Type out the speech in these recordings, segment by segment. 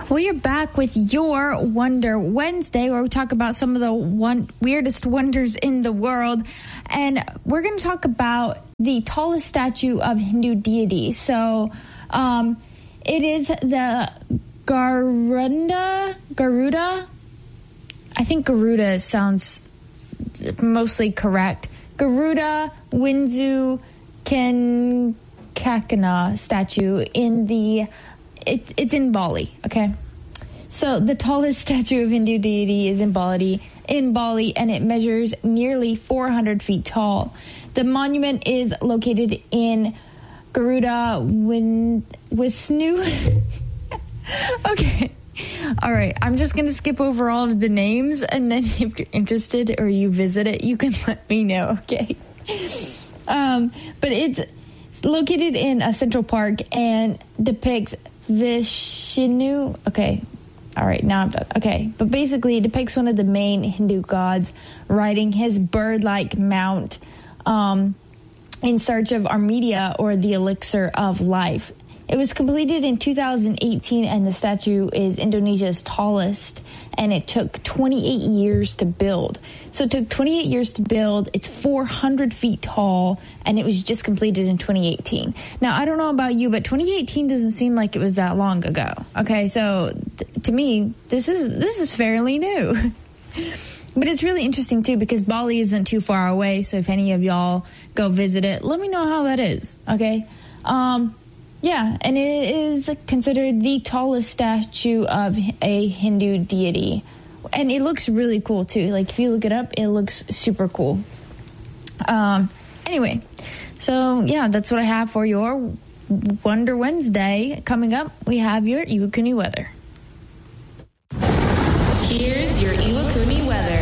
We are back with your Wonder Wednesday, where we talk about some of the weirdest wonders in the world. And we're going to talk about the tallest statue of Hindu deity. So it is the Garuda. I think Garuda sounds mostly correct. Garuda Windu Kenkakana statue in the... It's in Bali, okay? So the tallest statue of Hindu deity is in Bali, and it measures nearly 400 feet tall. The monument is located in Garuda Wisnu. Okay. All right. I'm just going to skip over all of the names, and then if you're interested or you visit it, you can let me know, okay? But it's located in a central park and depicts Vishnu. Okay. All right. Now I'm done. Okay. But basically it depicts one of the main Hindu gods riding his bird-like mount in search of Armedia, or the elixir of life. It was completed in 2018, and the statue is Indonesia's tallest, and it took 28 years to build. So it took 28 years to build. It's 400 feet tall, and it was just completed in 2018. Now, I don't know about you, but 2018 doesn't seem like it was that long ago. Okay, so to me, this is fairly new. But it's really interesting, too, because Bali isn't too far away, so if any of y'all go visit it, let me know how that is, okay? Yeah, and it is considered the tallest statue of a Hindu deity. And it looks really cool, too. Like, if you look it up, it looks super cool. Anyway, so, yeah, that's what I have for your Wonder Wednesday. Coming up, we have your Iwakuni weather. Here's your Iwakuni weather.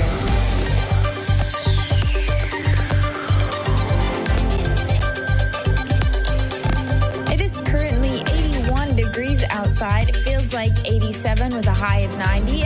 Outside. It feels like 87 with a high of 90.